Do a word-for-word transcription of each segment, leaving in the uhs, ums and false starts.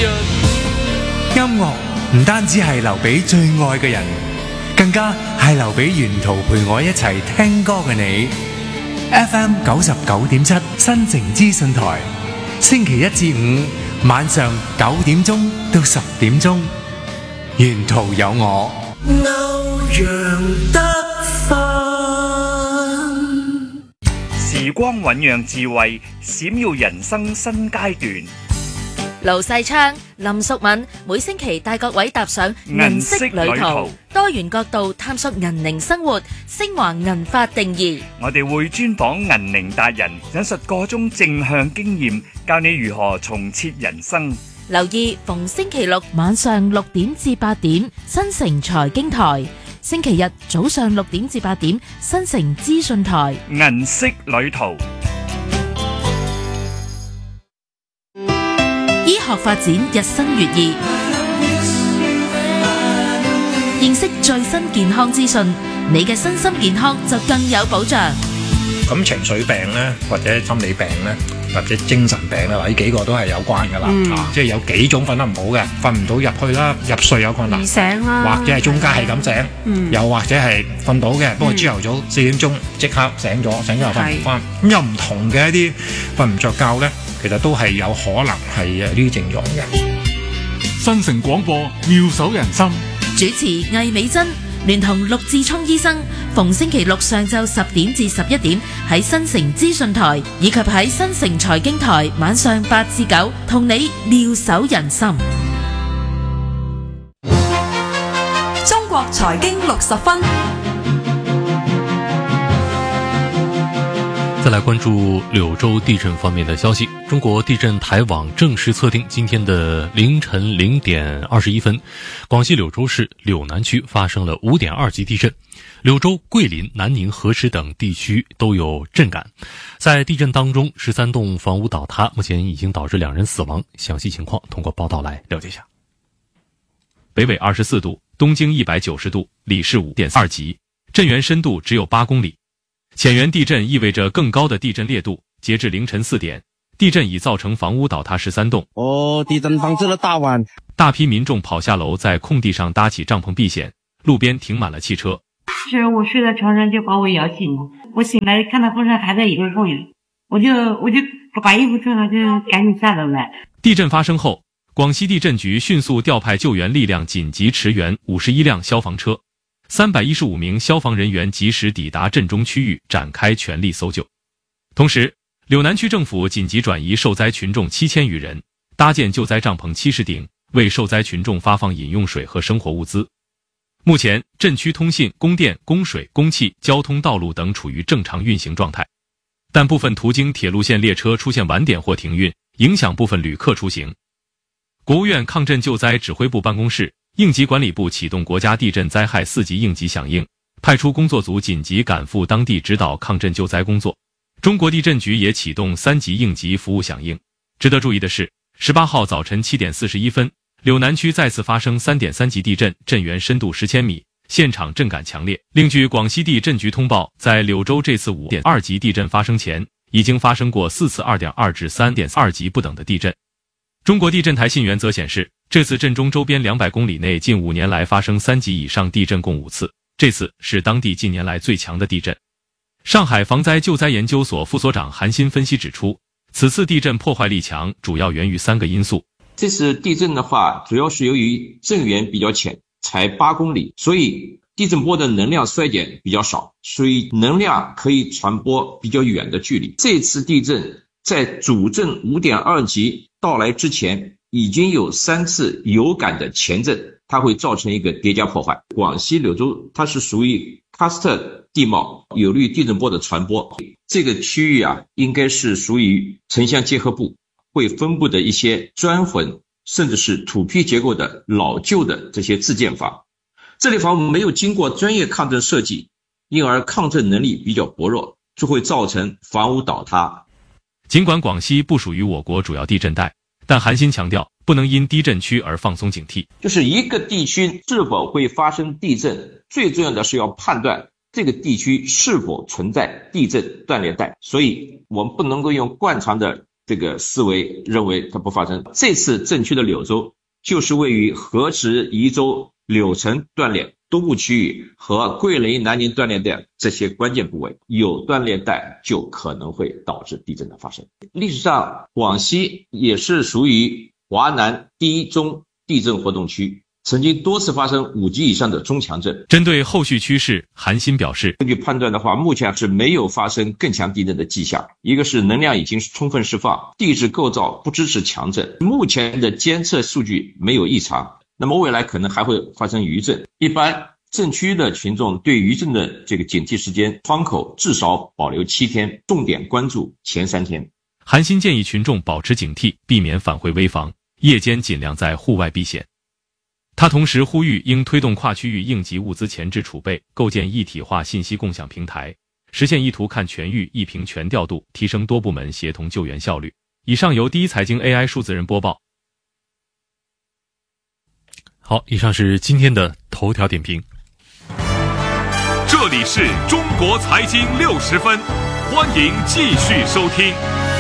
音樂唔單止係留俾最愛嘅人，更加係留俾沿途陪我一齊聽歌嘅你。F M 九十九點七新城資訊台，星期一至五晚上九點鐘到十點鐘，沿途有我。歐陽德芬， 時光醞釀智慧，閃耀人生新階段。 盧世昌、林淑敏每星期帶各位踏上銀色旅途，多元角度探索銀齡生活，升華銀髮定義。 我哋會專訪銀齡達人，引述各種正向經驗，教你如何重設人生。 留意逢星期六晚上六點至八點，新城財經台；星期日早上六點至八點，新城資訊台。 銀色旅途。 醫學發展日新月異，認識最新健康資訊，你嘅身心健康就更有保障。 咁情緒病咧，或者心理病咧，或者精神病咧，呢幾個都係有關噶啦、嗯啊。即係有幾種瞓得唔好嘅，瞓唔到入去啦，入睡有困難， 醒啦， 或者係中間係咁醒，嗯、又或者係瞓到嘅，不過朝頭早四點鐘即刻醒咗，醒咗又瞓唔翻。咁有唔同嘅一啲瞓唔着覺咧，其實都係有可能係呢啲症狀嘅。 新城廣播妙手仁心， 主持魏美珍聯同陸志聰醫生，逢星期六上晝十點至十一點喺新城資訊台，以及喺新城財經台晚上八至九，同你妙手仁心。 中國財經六十分。 再來關注柳州地震方面的消息。中國地震台網正式測定，今天的凌晨零點二十一分，廣西柳州市柳南區發生了五點二級地震，柳州、桂林、南寧、河池等地區都有震感。在地震當中，十三棟房屋倒塌，目前已經導致兩人死亡。詳細情況通過報道來了解一下。北緯二十四度，東經一百九十度，里氏五點二級，震源深度只有八公里。淺源地震意味着更高的地震烈度。截至凌晨四點，地震已造成房屋倒塌十三棟。 哦，地震導致了大碗。 大批民眾跑下樓，在空地上搭起帳篷避險，路邊停滿了汽車。 是我睡在床上就把我搖醒了，我醒來看到風扇還在一個縫裡，我就我就把衣服穿上就趕緊下樓來。 地震發生後，廣西地震局迅速調派救援力量，緊急馳援五十一輛消防車。三百一十五名消防人員及時抵達震中區域，展開全力搜救。同時，柳南區政府緊急轉移受災群眾七千餘人，搭建救災帳篷七十頂，為受災群眾發放飲用水和生活物資。目前，震區通信、供電、供水、供氣、交通道路等處於正常運行狀態，但部分途經鐵路線列車出現晚點或停運，影響部分旅客出行。國務院抗震救災指揮部辦公室、應急管理部啟動國家地震災害四級應急響應，派出工作組緊急趕赴當地指導抗震救災工作。中國地震局也啟動三級應急服務響應。值得注意的是，十八號早晨七點四十一分，柳南區再次發生三點三級地震，震源深度十千米，現場震感強烈。另據廣西地震局通報，在柳州這次五點二級地震發生前，已經發生過四次二點二至三點二級不等的地震。中國地震台信源則顯示，這次震中周邊兩百公里內近五年來發生三級以上地震共五次，這次是當地近年來最強的地震。上海防災救災研究所副所長韓新分析指出，此次地震破壞力強，主要源於三個因素。 這次地震的話，主要是由於震源比較淺，才八公里，所以地震波的能量衰減比較少，所以能量可以傳播比較遠的距離。這次地震在主震五點二級到來之前，已經有三次有感的前震，它會造成一個疊加破壞。廣西柳州它是屬於喀斯特地貌，有利於地震波的傳播。這個區域啊，應該是屬於城鄉結合部，會分布的一些磚混甚至是土坯結構的老舊的這些自建房。這類房屋沒有經過專業抗震設計，因而抗震能力比較薄弱，就會造成房屋倒塌。 儘管廣西不屬於我國主要地震帶，但韓新強調，不能因低震區而放鬆警惕。 就是一個地區是否會發生地震，最重要的是要判斷這個地區是否存在地震斷裂帶，所以我們不能夠用慣常的这个思维认为它不发生。这次震区的柳州就是位于河池、宜州、柳城断裂东部区域和桂林、南宁断裂带这些关键部位，有断裂带就可能会导致地震的发生。历史上，广西也是属于华南第一中地震活动区，曾经多次发生五级以上的中强震。 针对后续趋势，韩新表示， 根据判断的话，目前是没有发生更强地震的迹象。一个是能量已经充分释放，地质构造不支持强震，目前的监测数据没有异常。那么未来可能还会发生余震，一般震区的群众对余震的这个警惕时间窗口至少保留七天，重点关注前三天。 韩新建议群众保持警惕，避免返回危房，夜间尽量在户外避险。他同时呼吁应推动跨区域应急物资前置储备，构建一体化信息共享平台，实现一图看全域、一屏全调度，提升多部门协同救援效率。以上由第一财经 A I 数字人播报。 好，以上是今天的头条点评。 这里是中国财经六十分，欢迎继续收听。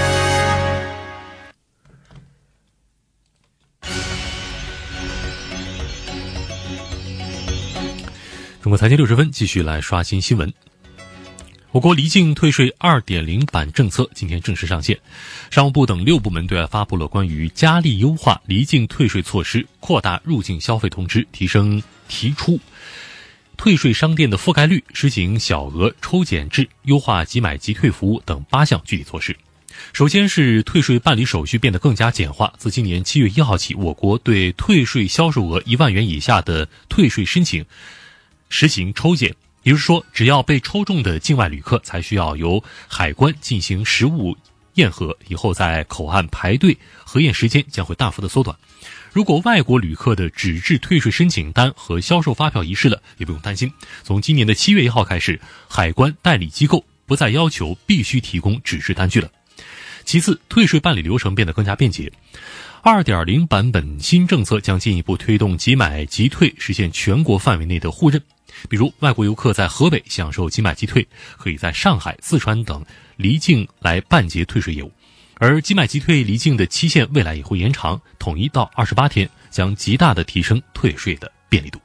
中国财经六十分继续来刷新新闻。我国离境退税 二点零 版政策今天正式上线，商务部等六部门对外发布了关于加力优化离境退税措施、扩大入境消费通知、提升提出退税商店的覆盖率、实行小额抽检制、优化即买即退服务等八项具体措施。首先是退税办理手续变得更加简化，自今年七月一号起，我国对退税销售额一万元以下的退税申请实行抽检，也就是说，只要被抽中的境外旅客才需要由海关进行实物验核，以后在口岸排队核验时间将会大幅的缩短。如果外国旅客的纸质退税申请单和销售发票遗失了，也不用担心，从今年的七月一号开始，海关代理机构不再要求必须提供纸质单据了。其次，退税办理流程变得更加便捷。二点零 版本新政策将进一步推动即买即退实现全国范围内的互认。比如，外国游客在河北享受即买即退，可以在上海、四川等离境来办结退税业务。而即买即退离境的期限未来也会延长，统一到二十八天，将极大的提升退税的便利度。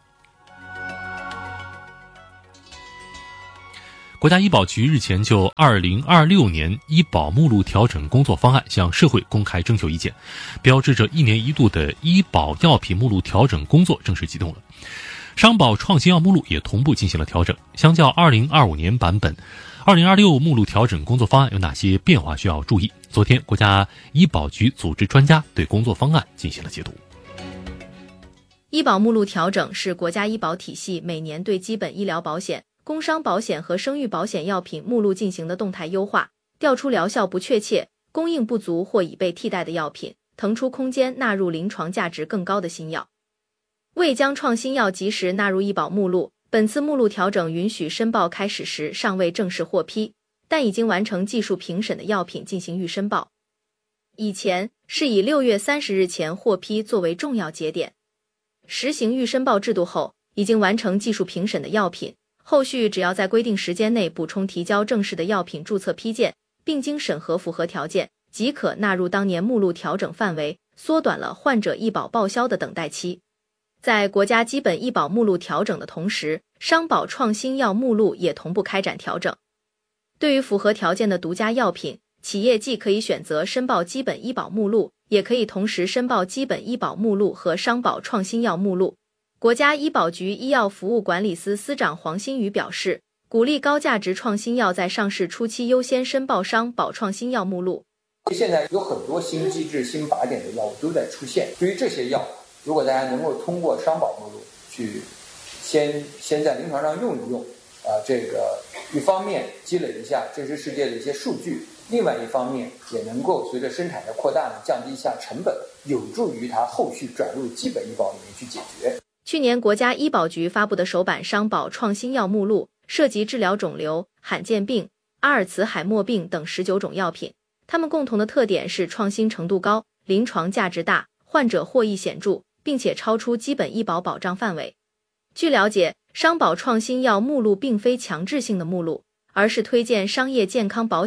国家医保局日前就二零二六年医保目录调整工作方案向社会公开征求意见，标志着一年一度的医保药品目录调整工作正式启动了。商保创新药目录也同步进行了调整。相较二零二五年版本，二零二六目录调整工作方案有哪些变化需要注意？昨天，国家医保局组织专家对工作方案进行了解读。 医保目录调整是国家医保体系每年对基本医疗保险、工伤保险和生育保险药品目录进行的动态优化，调出疗效不确切、供应不足或已被替代的药品，腾出空间纳入临床价值更高的新药。为将创新药及时纳入医保目录，本次目录调整允许申报开始时尚未正式获批，但已经完成技术评审的药品进行预申报。以前是以六月三十日前获批作为重要节点，实行预申报制度后，已经完成技术评审的药品，后续只要在规定时间内补充提交正式的药品注册批件，并经审核符合条件，即可纳入当年目录调整范围，缩短了患者医保报销的等待期。在国家基本医保目录调整的同时，商保创新药目录也同步开展调整。对于符合条件的独家药品，企业既可以选择申报基本医保目录，也可以同时申报基本医保目录和商保创新药目录。国家医保局医药服务管理司司长黄新宇表示，鼓励高价值创新药在上市初期优先申报商保创新药目录。 现在有很多新机制、新靶点的药物都在出现，对于这些药，如果大家能够通过商保目录去先先在临床上用一用，啊、呃，这个一方面积累一下真实世界的一些数据，另外一方面也能够随着生产的扩大呢，降低一下成本，有助于它后续转入基本医保里面去解决。 去年国家医保局发布的首版商保创新药目录涉及治疗肿瘤、罕见病、阿尔茨海默病等十九种药品，它们共同的特点是创新程度高、临床价值大、患者获益显著，并且超出基本医保保障范围。据了解，商保创新药目录并非强制性的目录，而是推荐商业健康保险、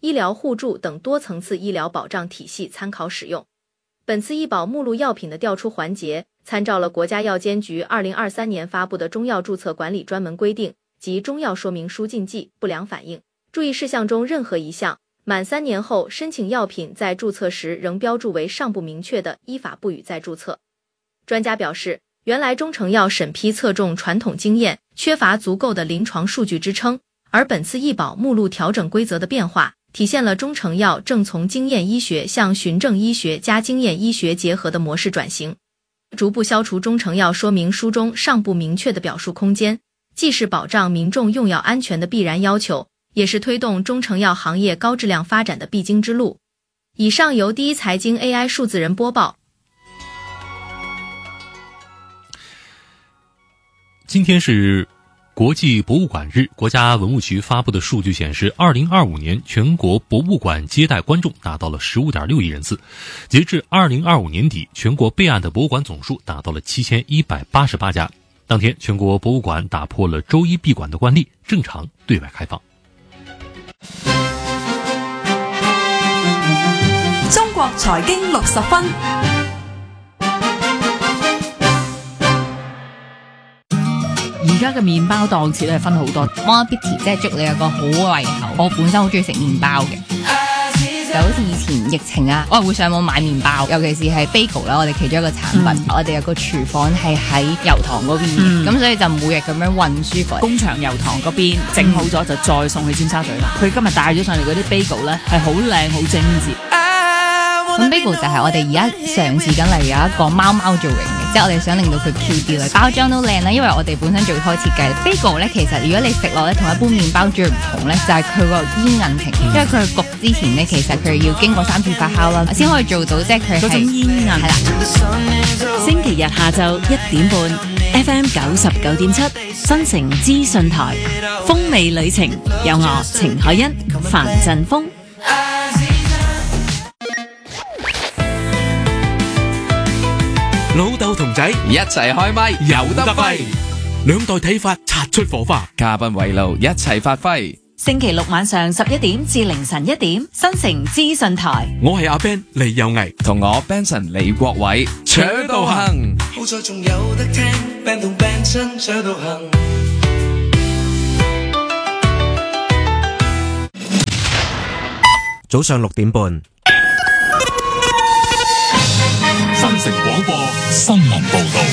醫療互助等多層次醫療保障體系參考使用。本次醫保目錄藥品的調出環節，參照了國家藥監局二零二三年發布的中藥註冊管理專門規定及中藥說明書禁忌不良反應。注意事項中任何一項，滿三年後申請藥品在註冊時仍標註為尚不明確的，依法不予再註冊。專家表示，原來中成藥審批側重傳統經驗，缺乏足夠的臨床數據支撐，而本次醫保目錄調整規則的變化，體現了中成藥正從經驗醫學向循證醫學加經驗醫學結合的模式轉型，逐步消除中成藥說明書中尚不明確的表述空間，既是保障民眾用藥安全的必然要求，也是推動中成藥行業高質量發展的必經之路。以上由第一財經 A I 數字人播報。 今天是國際博物館日，國家文物局發布的數據顯示，二零二五年全國博物館接待觀眾達到了十五點六億人次。截至二零二五年底，全國備案的博物館總數達到了七千一百八十八家。當天，全國博物館打破了周一閉館的慣例，正常對外開放。 中國財經六十分。 而家嘅麵包檔次咧分好多 ，Morbidity 即係祝你有個好胃口。我本身好中意食麵包嘅，就好似以前疫情啊，我係會上網買麵包，尤其是係 bagel 啦，我哋其中一個產品，嗯、我哋有個廚房係喺油塘嗰邊嘅，咁、嗯、所以就每日咁樣運輸過嚟工場油塘嗰邊整好咗就再送去尖沙咀啦。佢、嗯、今日帶咗上嚟嗰啲 bagel 咧係好靚好精緻。咁 bagel 就係我哋而家嘗試緊嚟有一個貓貓造型嘅，即係我哋想令到佢 Q 啲啦，包裝都靚啦。因為我哋本身做開設計 bagel 咧，其實如果你食落咧同一般麵包最唔同咧，就係佢個煙韌性，因為佢係焗之前咧，其實佢要經過三次發酵啦，先可以做到即係佢係煙韌。係啦， 星期日下晝一點半 ，F M 九十九點七，新城資訊台，風味旅程，有我程海欣、范振峰。 老豆同仔一齊開咪，有得揮，兩代睇法擦出火花，嘉賓圍爐一齊發揮。 星期六晚上十一點至凌晨一點，新城資訊台。 我係阿 Ben 李有毅，同我 Benson 李國偉，搶到行。好在仲有得聽 Ben 同 Benson 搶到行。 早上六點半。 新城廣播新聞報道。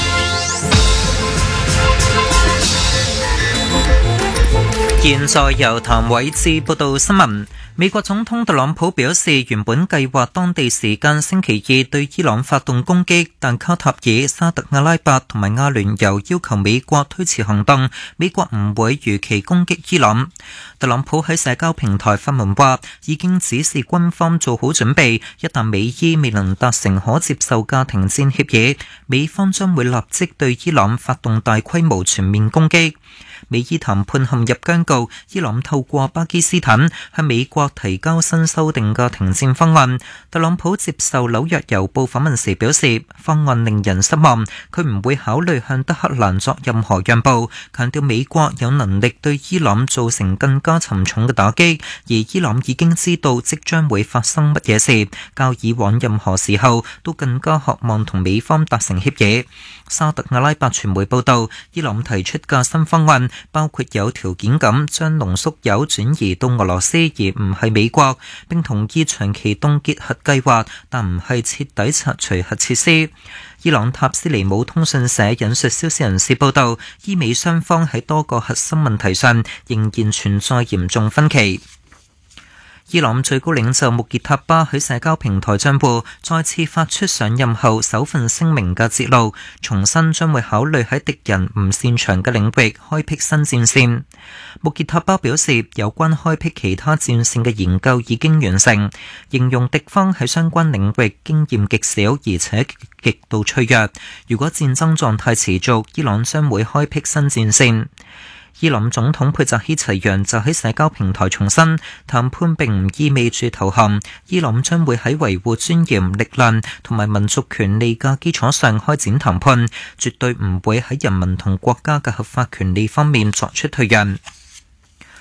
現在由譚偉智報道新聞。美國總統特朗普表示，原本計劃當地時間星期二對伊朗發動攻擊，但卡塔爾、沙特阿拉伯同埋阿聯酋要求美國推遲行動，美國唔會如期攻擊伊朗。特朗普喺社交平台發文話，已經指示軍方做好準備，一旦美伊未能達成可接受嘅停戰協議，美方將會立即對伊朗發動大規模全面攻擊。美伊談判陷入僵局，伊朗透過巴基斯坦向美國提交新修訂嘅停戰方案。特朗普接受紐約郵報訪問時表示，方案令人失望，佢唔會考慮向德黑蘭作任何讓步，強調美國有能力對伊朗造成更加沉重嘅打擊，而伊朗已經知道即將會發生乜嘢事，較以往任何時候都更加渴望同美方達成協議。沙特阿拉伯傳媒報道，伊朗提出嘅新方案包括有條件咁將濃縮鈾轉移到俄羅斯而唔係美國，並同意長期凍結核計劃，但唔係徹底拆除核設施。伊朗塔斯尼姆通訊社引述消息人士報道，伊美雙方喺多個核心問題上仍然存在嚴重分歧。伊朗最高領袖穆傑塔巴喺社交平台賬戶再次發出上任後首份聲明嘅節錄，重申將會考慮喺敵人唔擅長嘅領域開闢新戰線。穆傑塔巴表示，有關開闢其他戰線嘅研究已經完成，形容敵方喺相關領域經驗極少，而且極度脆弱。如果戰爭狀態持續，伊朗將會開闢新戰線。伊朗總統佩澤希齊揚就喺社交平台重申，談判並唔意味住投降，伊朗將會喺維護尊嚴、力量同埋民族權利嘅基礎上開展談判，絕對唔會喺人民同國家嘅合法權利方面作出退讓。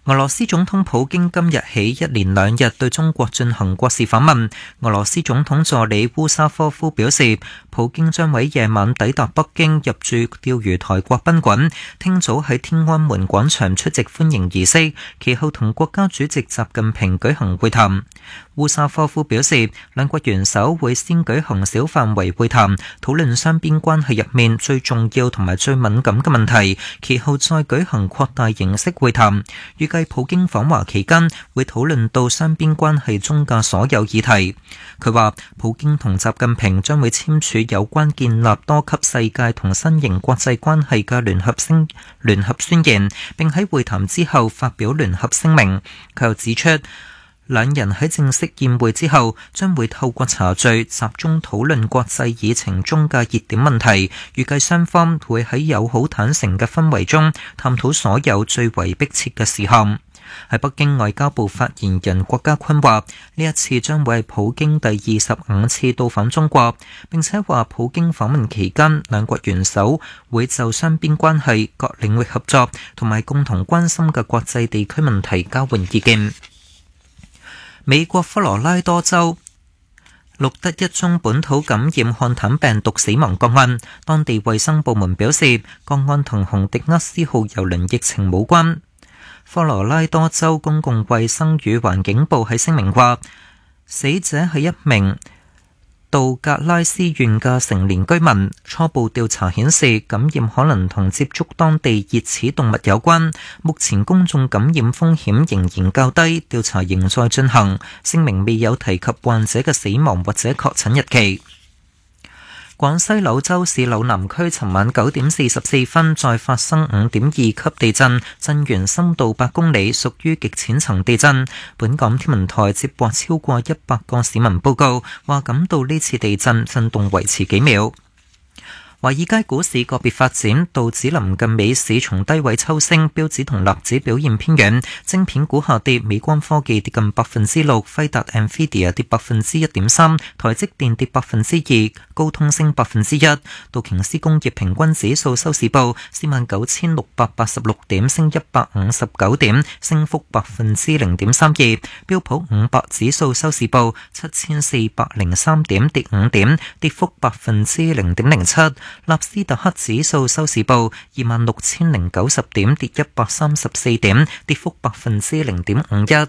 俄羅斯總統普京今日起一連兩日對中國進行國事訪問。俄羅斯總統助理烏沙科夫表示，普京將喺夜晚抵達北京，入住釣魚台國賓館，聽早喺天安門廣場出席歡迎儀式，其後同國家主席習近平舉行會談。烏沙科夫表示，兩國元首會先舉行小範圍會談，討論雙邊關係入面最重要同埋最敏感嘅問題，其後再舉行擴大形式會談。預計普京訪華期間會討論到雙邊關係中嘅所有議題。佢話，普京同習近平將會簽署有關建立多級世界同新型國際關係嘅聯合聲聯合宣言，並喺會談之後發表聯合聲明。佢又指出，兩人喺正式宴會之後，將會透過茶敘集中討論國際議程中嘅熱點問題。預計雙方會喺友好坦誠嘅氛圍中探討所有最為迫切嘅事項。喺北京，外交部發言人郭家坤話，呢一次將會係普京第二十五次到訪中國，並且話普京訪問期間，兩國元首會就雙邊關係、各領域合作同埋共同關心嘅國際地區問題交換意見。美國科羅拉多州錄得一宗本土感染漢坦病毒死亡個案，當地衛生部門表示，個案同洪迪厄斯號郵輪疫情冇關。科羅拉多州公共衛生與環境部喺聲明話，死者係一名道格拉斯縣嘅成年居民，初步調查顯示感染可能同接觸當地熱齒動物有關，目前公眾感染風險仍然較低，調查仍在進行。聲明未有提及患者嘅死亡或者確診日期。廣西柳州市柳南區尋晚九點四十四分再發生五點二級地震，震源深度八公里，屬於極淺層地震。本港天文台接獲超過一百個市民報告，話感到呢次地震震動維持幾秒。華爾街股市個別發展，道指臨近美市從低位抽升，標指同納指表現偏軟。晶片股下跌，美光科技跌近百分之六，輝達 Nvidia 跌百分之一點三，台積電跌百分之二，高通升百分之一。道瓊斯工業平均指數收市報四萬九千六百八十六點，升一百五十九點，升幅百分之零點三二。標普五百指數收市報七千四百零三點，跌五點，跌幅百分之零點零七。納斯達克指數收市報二萬六千零九十點，跌一百三十四點，跌幅百分之零點五一。